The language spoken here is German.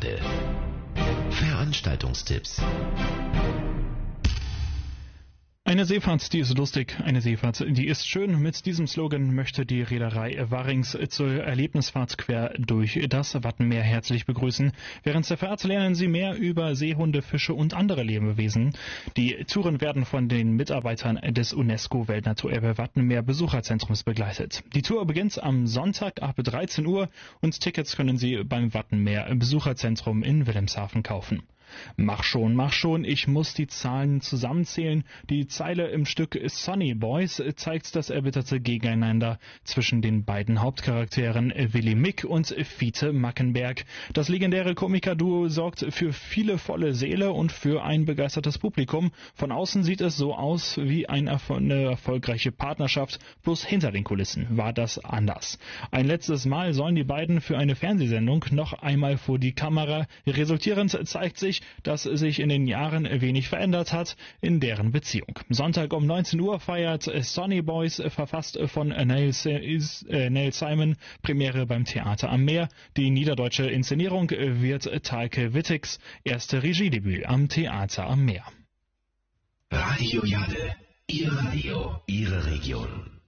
Jade. Veranstaltungstipps. Eine Seefahrt, die ist lustig, eine Seefahrt, die ist schön. Mit diesem Slogan möchte die Reederei Warrings zur Erlebnisfahrt quer durch das Wattenmeer herzlich begrüßen. Während der Fahrt lernen Sie mehr über Seehunde, Fische und andere Lebewesen. Die Touren werden von den Mitarbeitern des UNESCO-Weltnaturerbe Wattenmeer Besucherzentrums begleitet. Die Tour beginnt am Sonntag ab 13 Uhr und Tickets können Sie beim Wattenmeer Besucherzentrum in Wilhelmshaven kaufen. Mach schon, ich muss die Zahlen zusammenzählen. Die Zeile im Stück Sonny Boys zeigt das erbitterte Gegeneinander zwischen den beiden Hauptcharakteren Willi Mick und Fiete Mackenberg. Das legendäre Komikerduo sorgt für viele volle Seele und für ein begeistertes Publikum. Von außen sieht es so aus wie eine erfolgreiche Partnerschaft, bloß hinter den Kulissen war das anders. Ein letztes Mal sollen die beiden für eine Fernsehsendung noch einmal vor die Kamera. Resultierend zeigt sich, dass sich in den Jahren wenig verändert hat in deren Beziehung. Sonntag um 19 Uhr feiert Sonny Boys, verfasst von Neil Simon, Premiere beim Theater am Meer. Die niederdeutsche Inszenierung wird Talke Wittigs erste Regiedebüt am Theater am Meer. Radio Jade. Ihr Radio. Ihre Region.